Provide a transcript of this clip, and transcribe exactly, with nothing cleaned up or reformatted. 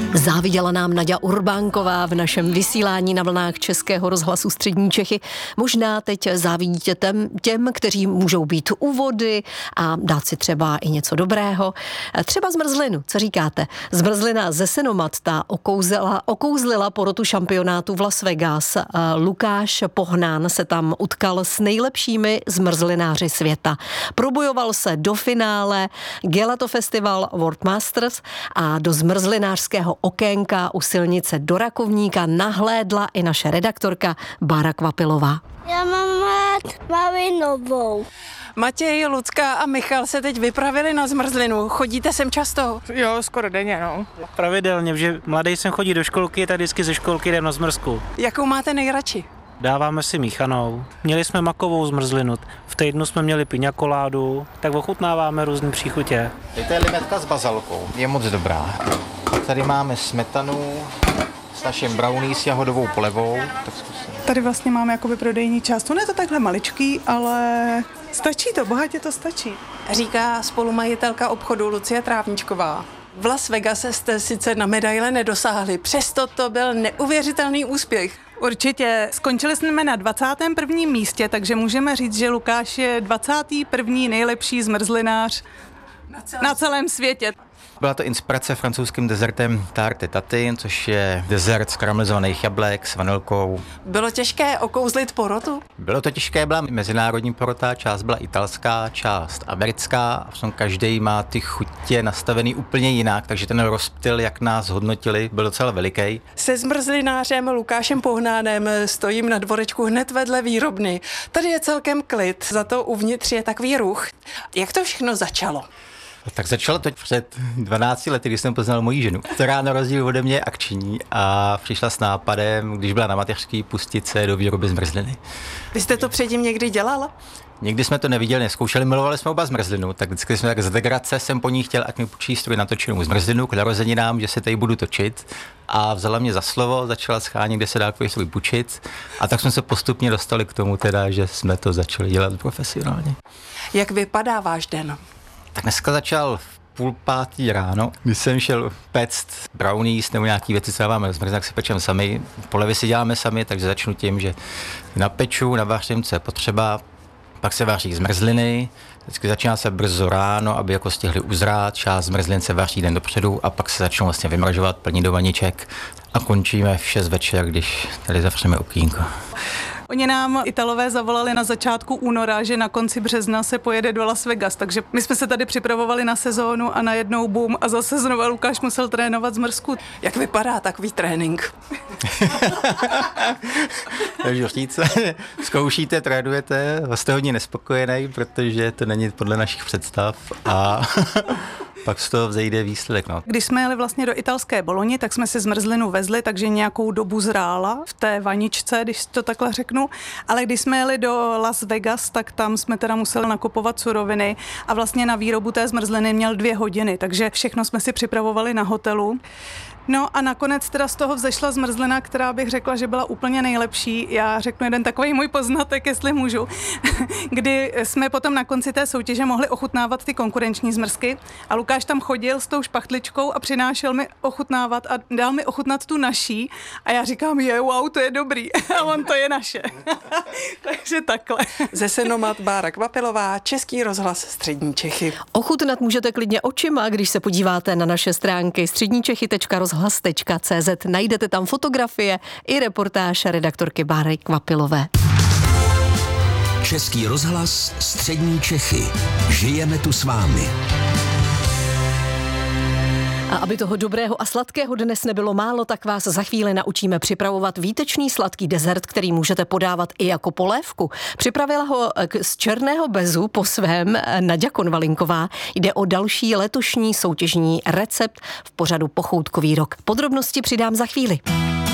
Záviděla nám Naďa Urbánková v našem vysílání na vlnách Českého rozhlasu Střední Čechy. Možná teď závidíte těm, těm, kteří můžou být u vody a dát si třeba i něco dobrého. Třeba zmrzlinu, co říkáte? Zmrzlina ze Senomat, ta okouzela, okouzlila porotu šampionátu v Las Vegas. Lukáš Pohnán se tam utkal s nejlepšími zmrzlináři světa. Probojoval se do finále Gelato Festival World Masters a do zmrzlinářského okénka u silnice do Rakovníka nahlédla i naše redaktorka Bára Kvapilová. Já mám rád Malinovou. Matěj, Lucka a Michal se teď vypravili na zmrzlinu. Chodíte sem často? Jo, skoro denně, no. Pravidelně, že mladý jsem chodí do školky, tak vždycky ze školky jdem na zmrzku. Jakou máte nejradši? Dáváme si míchanou. Měli jsme makovou zmrzlinu, v týdnu jsme měli piňakoládu, tak ochutnáváme různé příchutě. To je limetka s bazalkou, je moc dobrá. Tady máme smetanu s naším brownie s jahodovou polevou. Tak zkusím. Tady vlastně máme jakoby prodejní část. On je to takhle maličký, ale stačí to, bohatě to stačí. Říká spolumajitelka obchodu Lucie Trávničková. V Las Vegas jste sice na medaile nedosáhli, přesto to byl neuvěřitelný úspěch. Určitě. Skončili jsme na dvacátém prvním místě, takže můžeme říct, že Lukáš je dvacátý první nejlepší zmrzlinář na celém, na celém světě. Byla to inspirace francouzským dezertem Tarte Tatin, což je dezert z karamelizovaných jablek s vanilkou. Bylo těžké okouzlit porotu? Bylo to těžké, byla mezinárodní porota, část byla italská, část americká a v tom každý má ty chutě nastavený úplně jinak, takže ten rozptyl, jak nás hodnotili, byl docela veliký. Se zmrzlinářem Lukášem Pohnánem stojím na dvorečku hned vedle výrobny. Tady je celkem klid, za to uvnitř je takový ruch. Jak to všechno začalo? Tak začalo to před dvanácti lety, když jsem poznal moji ženu, která na rozdíl ode mě je akční a přišla s nápadem, když byla na mateřský, pustit se do výroby zmrzliny. Vy jste to předtím někdy dělala? Nikdy jsme to neviděli, neskoušeli, milovali jsme oba zmrzlinu, tak vždycky jsme tak z degrace jsem po ní chtěl, ať mi půjčí stroj na točenou zmrzlinu k narozeninám, že se tady budu točit a vzala mě za slovo, začala schánět, kde se dá takový stroj půjčit a tak jsme se postupně dostali k tomu teda, že jsme to začali dělat profesionálně. Jak vypadá váš den? Tak dneska začal v půl pátý ráno, když jsem šel péct brownies nebo nějaký věci, co dáváme zmrzlinu, tak si pečeme sami. Polevy si děláme sami, takže začnu tím, že napeču, navařím, co je potřeba, pak se vaří zmrzliny, vždycky začíná se brzo ráno, aby jako stihli uzrát, část zmrzlin se vaří den dopředu a pak se začnou vlastně vymražovat, plní do vaniček a končíme v šest večer, když tady zavřeme okýnko. Oni nám Italové zavolali na začátku února, že na konci března se pojede do Las Vegas, takže my jsme se tady připravovali na sezónu a najednou boom a zase znova Lukáš musel trénovat zmrzku. Jak vypadá takový trénink? Takže říct, zkoušíte, trénujete, jste hodně nespokojený, protože to není podle našich představ a pak z toho vzejde výsledek. No. Když jsme jeli vlastně do italské Boloni, tak jsme si zmrzlinu vezli, takže nějakou dobu zrála v té vaničce, když to takhle řeknu. Ale když jsme jeli do Las Vegas, tak tam jsme teda museli nakupovat suroviny a vlastně na výrobu té zmrzliny měl dvě hodiny, takže všechno jsme si připravovali na hotelu. No a nakonec teda z toho vzešla zmrzlina, která bych řekla, že byla úplně nejlepší. Já řeknu jeden takový můj poznatek, jestli můžu, kdy jsme potom na konci té soutěže mohli ochutnávat ty konkurenční zmrzky a Lukáš tam chodil s tou špachtličkou a přinášel mi ochutnávat a dal mi ochutnat tu naší a já říkám, je, wow, to je dobrý a on to je naše. Takže takhle. Ze Senomat Bára Kvapilová, Český rozhlas Střední Čechy. Ochutnat můžete klidně očima, když se podíváte na naše stránky středníčechy tečka rozhlas tečka cé zet. Najdete tam fotografie i reportáž redaktorky Báry Kvapilové. Český rozhlas Střední Čechy. Žijeme tu s vámi. A aby toho dobrého a sladkého dnes nebylo málo, tak vás za chvíli naučíme připravovat výtečný sladký dezert, který můžete podávat i jako polévku. Připravila ho z černého bezu po svém Naďa Konvalinková. Jde o další letošní soutěžní recept v pořadu Pochoutkový rok. Podrobnosti přidám za chvíli.